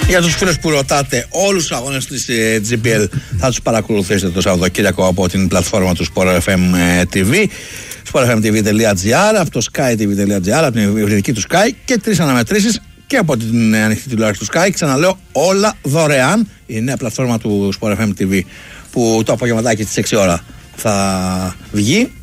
Για τους φίλους που ρωτάτε, όλους τους αγώνες της GPL θα τους παρακολουθήσετε το Σαββατοκύριακο από την πλατφόρμα του Sport FM TV, sportfmtv.gr, από το skytv.gr, από την υβριδική του Sky και 3 αναμετρήσεις και από την ανοιχτή τηλεόραση του Sky. Ξαναλέω, όλα δωρεάν. Η νέα πλατφόρμα του Sport FM TV που το απογευματάκι στις 6 ώρα θα βγει.